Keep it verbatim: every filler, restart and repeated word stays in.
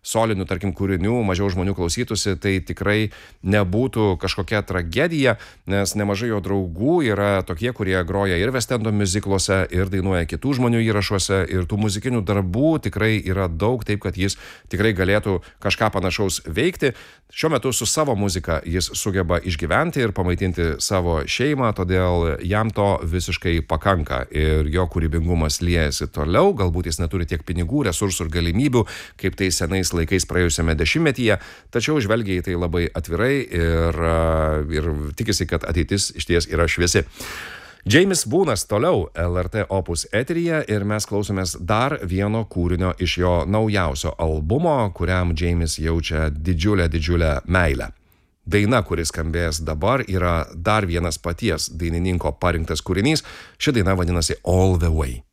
solinių, tarkim, kūrinių mažiau žmonių klausytųsi, tai tikrai nebūtų kažkokia tragedija, nes nemažai jo draugų yra tokie, kurie groja ir Westendo miuzikluose, ir dainuoja kitų žmonių įrašuose, ir tų muzikinių darbų tikrai yra daug, taip kad jis tikrai galėtų kažką panašaus veikti. Šiuo metu su savo muzika jis sugeba išgyventi ir pamaitinti savo šeimą, todėl jam to visiškai pakanka ir jo kūrybingumas liejasi toliau, galbūt jis neturi tiek pinigų, resursų ir galimybių, kaip tai senais laikais praėjusiame dešimtmetyje, tačiau žvelgia į tai labai atvirai ir, ir tikisi, kad ateitis išties yra šviesi. Džeimis Būnas toliau L R T Opus eteryje ir mes klausomės dar vieno kūrinio iš jo naujausio albumo, kuriam Džeimis jaučia didžiulę, didžiulę meilę. Daina, kuris skambės dabar, yra dar vienas paties dainininko parinktas kūrinys. Ši daina vadinasi All the Way.